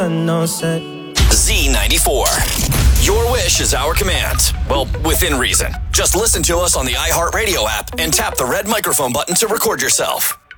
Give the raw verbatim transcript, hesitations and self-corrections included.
No set. Z ninety-four. Your wish is our command. Well, within reason. Just listen to us on the iHeartRadio app and tap the red microphone button to record yourself.